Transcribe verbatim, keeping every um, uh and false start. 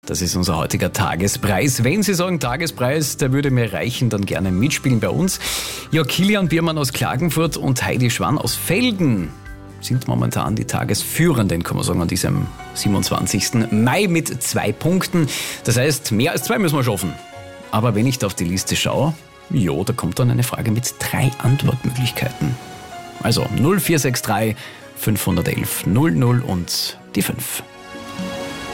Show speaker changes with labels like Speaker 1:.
Speaker 1: Das ist unser heutiger Tagespreis. Wenn Sie sagen Tagespreis, der würde mir reichen, dann gerne mitspielen bei uns. Ja, Kilian Biermann aus Klagenfurt und Heidi Schwann aus Velden sind momentan die Tagesführenden, kann man sagen, an diesem siebenundzwanzigsten Mai mit zwei Punkten. Das heißt, mehr als zwei müssen wir schaffen. Aber wenn ich da auf die Liste schaue, jo, da kommt dann eine Frage mit drei Antwortmöglichkeiten. Also null vier sechs drei fünf eins eins null null und die fünf.